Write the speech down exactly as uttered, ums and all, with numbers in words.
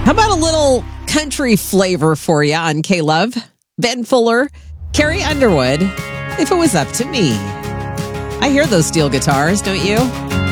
How about a little country flavor for you on K-Love? Ben Fuller, Carrie Underwood, If It Was Up to Me. I hear those steel guitars, don't you?